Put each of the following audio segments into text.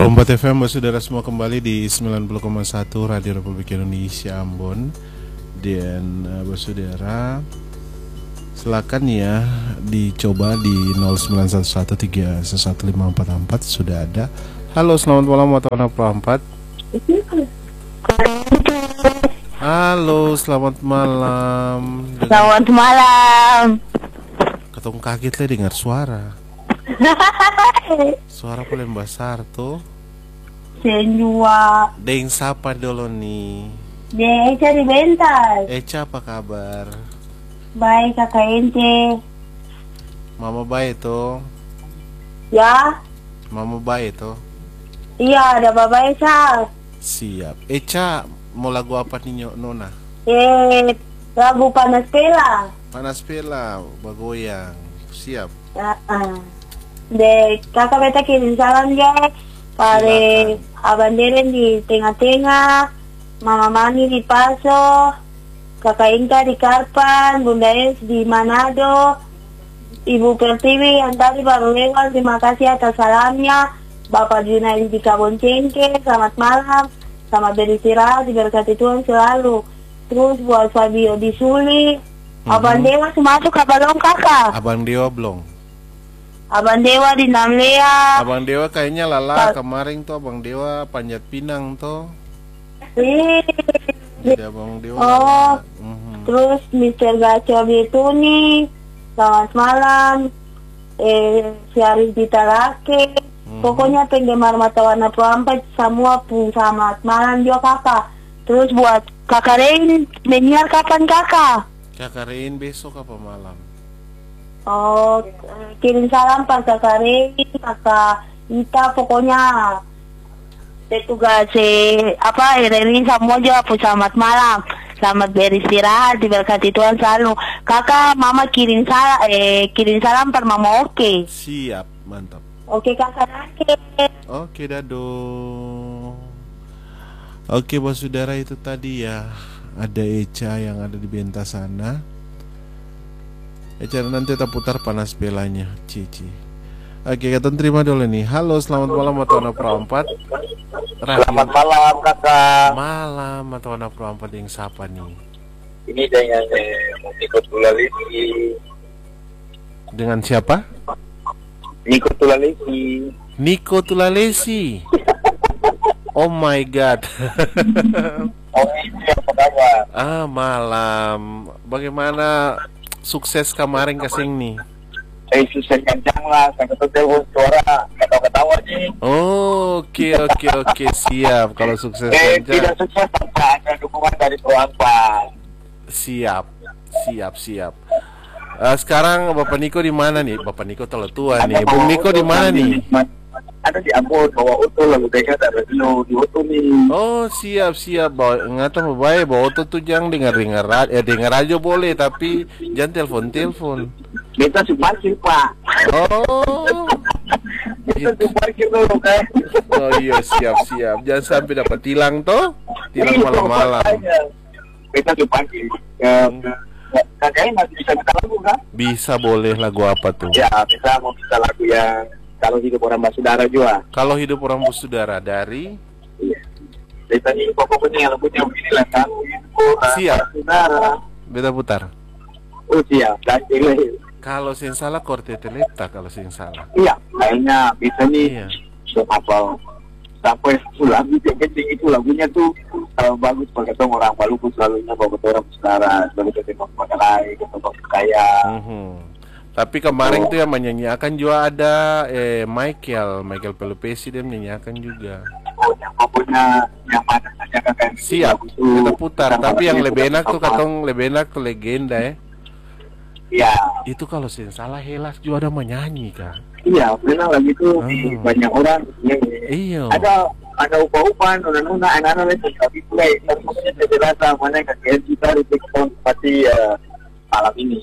24 FM, saudara semua kembali di 90,1 Radio Republik Indonesia Ambon. Dan saudara, silakan ya dicoba di 0911311544 sudah ada. Halo, selamat malam Watona Pro 4. Halo, selamat malam. Selamat malam. Ketemu kaget lah dengar suara. Suara paling besar tuh. Senjua. Deng sapa dulu nih. Deng Eca di Bental. Eca apa kabar? Baik kakak ente. Mama baik tuh. Ya. Mama baik tuh. Iya ada Bapak Eca. Siap. Eca mau lagu apa nih Nona? Lagu Panas Pela. Panas Pela, bagoyang. Siap. Dek kakak beta kirim salam ya. Pare Abang Deren di tengah-tengah, Mama Mani di Paso, Kakak Inka di Karpan, Bunda Es di Manado, Ibu Pertiwi yang tadi baru lewat, terima kasih atas salamnya. Bapak Junaidi di Kabon Cengke, selamat malam, selamat beristirahat, diberkati Tuhan selalu. Terus buat Fabio di Suli, Abang Dewa masuk apa belum kakak? Abang Dewa belum. Abang Dewa di Namlea. Abang Dewa kayaknya lala kemarin tuh Abang Dewa Panjat Pinang tuh. Jadi Abang Dewa. Oh, terus Mr. Gaco Betuni, selamat malam. Si Arif Ditarake. Pokoknya penggemar Mata Warna Pro 4 semua pun selamat malam juga kakak. Terus buat kakak Rein, menyiar kapan kakak? Kakak Rein besok apa malam? Oh, kirim salam Pak kakak Rein, kakak Ita, pokoknya petugas Rein semua juga pun selamat malam. Selamat beristirahat, diberkati Tuhan selalu. Kakak, mama kirim salam per mama oke. Siap, mantap. Oke kakak Raket. Oke dado. Oke bos saudara, itu tadi ya. Ada Eca yang ada di Benta sana. Eca nanti kita putar Panas Pelanya, Cici. Oke, kita terima dulu nih. Halo, selamat malam Watona Pro 4. Selamat malam kakak. Malam Watona Pro 4 yang siapa nih? Ini dengan Niko Tulalisi. Dengan siapa? Niko Tulalisi. Niko Tulalesi. Oh my god. Oh ini yang pertama. Malam. Bagaimana sukses kemarin kesing nih? Sukses kencang lah. Saya ketemu suara ketawa-ketawa nih. Oke, siap. Kalau sukses kencang. Tidak sukses tanpa ada dukungan dari Proampan. Siap. Sekarang Bapak Niko di mana nih? Bapak Niko terlalu tua nih. Bung Niko di mana nih? Ada di Ambon, bawa auto lalu dekat ada di auto nih. Oh siap bawa ngata baik bawa auto tuh jangan dengar aja boleh tapi jangan telepon. Kita parkir pak. Oh. Kita parkir dulu kan. Oh iya siap jangan sampai dapat tilang malam-malam. Kita parkir. Kakaknya masih bisa minta lagu kan? Bisa boleh lagu apa tuh? Ya bisa mau minta lagu yang Kalau Hidup Orang Bersaudara juga. Kalau Hidup Orang Bersaudara dari? Iya. Dari pokoknya lagunya beginilah kan. Siap. Saudara. Beta putar. Oh siap. Kalau sing salah Quartet Leta kalau sing salah. Iya. Kayaknya bisa nih. Iya. Apa? Sampai lagu yang penting itu lagunya tuh bagus pakai orang Maluku selalunya bawa orang bersaudara sebagai tembak makalai tembak kaya. Tapi kemarin tuh yang menyanyiakan juga ada Michael Pelupesi, dia menyanyiakan juga. Oh, yang pokoknya yang mana saja kan. Siap, kita putar. Tapi yang lebih enak tuh lebih enak tuh legenda ya. Iya. Itu kalau saya salah Helas juga ada menyanyi kan. Iya, benar lagi tuh banyak orang. Iya. Ada upah-upah, nona-nona, anak-anak itu tapi mulai maksudnya saya rasa mana kakek kita itu pasti malam ini.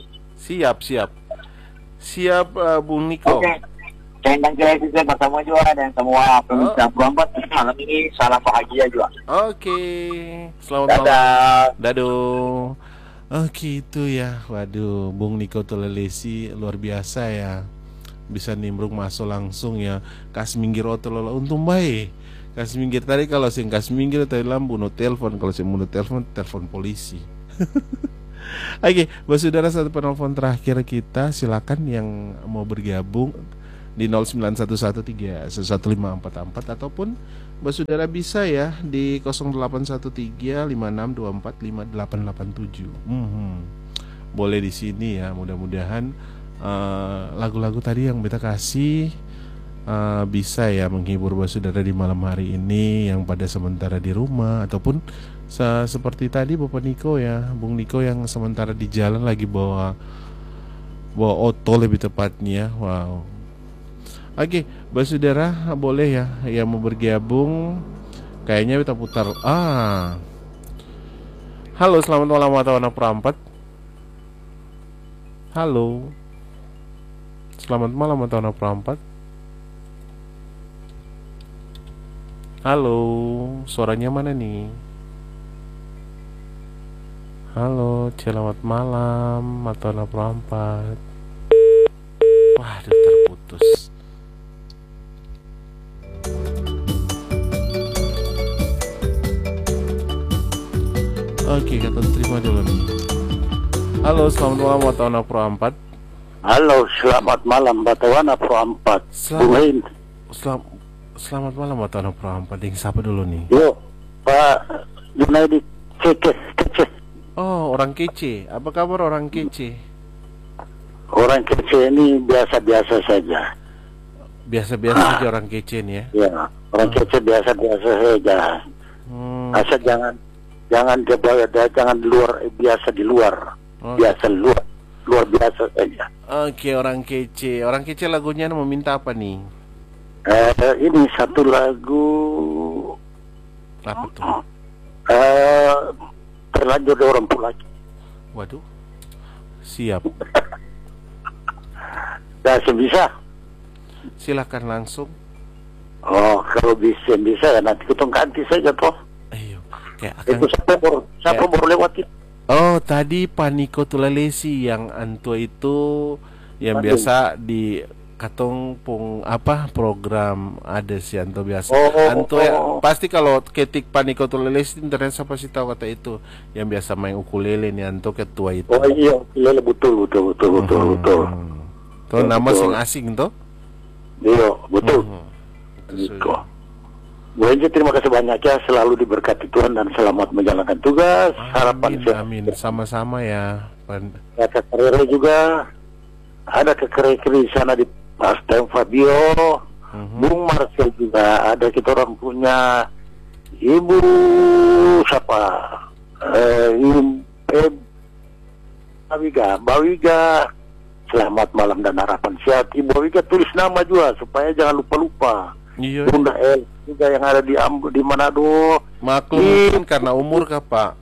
Siap Bung Niko. Oke. Dan saya bersama juga dan semua pemirsa Proampat malam ini salam bahagia juga. Oke. Selamat malam. Dado. Oke itu ya. Waduh, Bung Niko Tulalesi luar biasa ya. bisa nimbrung masuk langsung ya. Kas minggir oto lola untung baik. Kas minggir tadi kalau sing kas minggir tadi lampu no telepon, kalau sing mau telepon polisi. Oke, buat saudara, satu penelpon terakhir kita, silakan yang mau bergabung di 0911311544 ataupun buat saudara bisa ya di 081356245887. Boleh di sini ya. Mudah-mudahan lagu-lagu tadi yang beta kasih bisa ya menghibur buat saudara di malam hari ini yang pada sementara di rumah, ataupun seperti tadi Bapak Niko ya, Bung Niko yang sementara di jalan lagi bawa oto lebih tepatnya. Wow. Oke, buat saudara boleh ya yang mau bergabung. Kayaknya kita putar. Halo, selamat malam atau anak perampat. Halo, selamat malam atau anak perampat. Halo, suaranya mana nih? Halo, selamat malam atau anak perampat. Waduh, terputus. Oke, kita terima dulu nih. Halo, selamat malam Batawana Pro 4. Halo, selamat malam Batawana Pro 4. Selamat malam Batawana Pro 4. Yang siapa dulu nih? Yo, Pak Junaidi kece. Oh, orang kece. Apa kabar orang kece? Orang kece ini biasa-biasa saja. Biasa-biasa saja orang kece nih ya? Ya, orang kece biasa-biasa saja. Asal jangan luar biasa di luar. Biasa luar biasa saja. Oke, orang kece. Orang kece lagunya mau minta apa nih? Ini satu lagu. Apa tuh? Terlanjur orang Pulaki. Waduh. Siap. Bisa. Silakan langsung. Oh, kalau bisa ya nanti kita ganti saja toh. Ayo. Itu siapa baru lewat itu? Oh, tadi Paniko Tulalesi yang antua itu yang biasa di katong program ada sih anto biasa. Pasti kalau ketik Paniko Tulalesi internet siapa sih tahu kata itu yang biasa main ukulele nih anto ketua itu. Oh iya, ukulele betul. Tuh nama sing asing tuh. Iya, betul. Bu Enji, terima kasih banyak ya, selalu diberkati Tuhan dan selamat menjalankan tugas. Harapan sehat. Amin, sama-sama ya. Kakak Kerere juga ada Kerere di sana di Pastem Fabio, Bung Marcel juga ada, kita orang punya Ibu siapa? Bawiga. Selamat malam dan harapan sehat. Ibu Bawiga tulis nama juga supaya jangan lupa-lupa. Iya. Bunda El juga yang ada di Manado. Maklum karena umur kah Pak?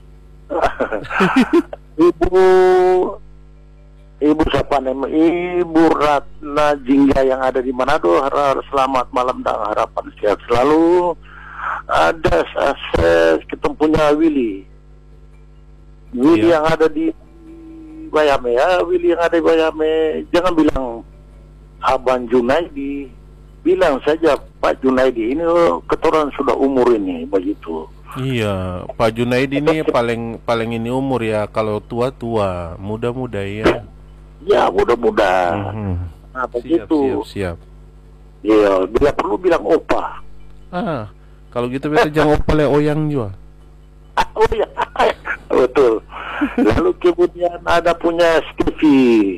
Ibu siapa namanya? Ibu Ratna Jingga yang ada di Manado. Harap selamat malam dan harapan sehat selalu. Ada kita punya Willy yang ada di Bayame ya. Willy yang ada di Bayame, jangan bilang Abang Junaidi, bilang saja Pak Junaidi. Ini ketoran sudah umur ini begitu. Iya, Pak Junaidi ini paling ini umur ya. Kalau tua muda ya. Ya muda. Nah begitu. Siap. Iya, bila perlu bilang opa. Kalau gitu beta jangan opa le oyang juga. Oh iya, betul. Lalu kemudian ada punya Stevie,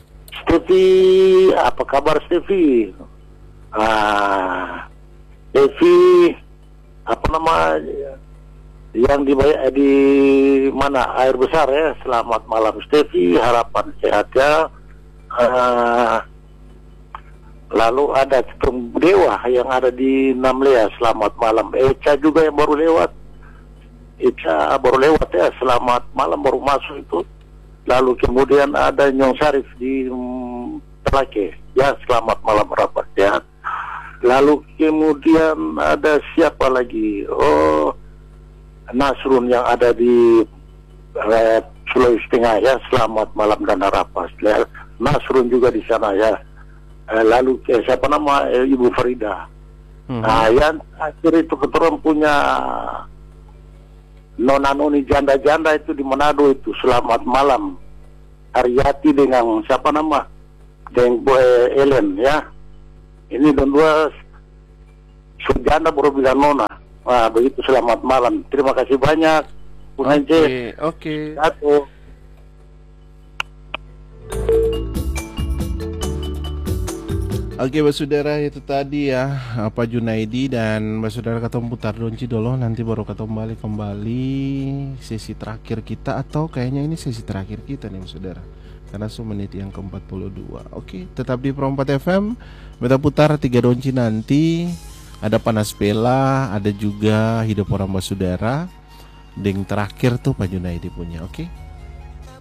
apa kabar Stevie? Stevie, apa nama yang di mana air besar ya? Selamat malam Stevie, harapan sehat ya. Lalu ada Ketum Dewa yang ada di Namlea, selamat malam. Eca juga yang baru lewat. Eca baru lewat ya, selamat malam, baru masuk itu. Lalu kemudian ada Nyong Sarif di Telake, ya selamat malam, rapat sehat. Lalu kemudian ada siapa lagi? Oh, Nasrun yang ada di Sulawesi Tengah ya, selamat malam dan harapan. Nasrun juga di sana ya. lalu siapa nama Ibu Farida. Nah, yang akhir itu keturun punya nona noni janda-janda itu di Manado itu, selamat malam. Haryati dengan siapa nama? Dengan Ellen ya. Ini dua janda baru bilang nona. Nah, begitu selamat malam. Terima kasih banyak. Oke. Oke, Basudara, itu tadi ya Pak Junaidi dan Basudara ketemu putar donci dulu, nanti baru ketemu kembali sesi terakhir kita, atau kayaknya ini sesi terakhir kita nih Basudara, karena menit yang ke-42. Oke, tetap di Pro 4 FM. Kita putar 3 donci nanti. Ada Panas Pela, ada juga Hidup Orang Basudara. Ding terakhir tuh Pak Junaidi punya. Oke.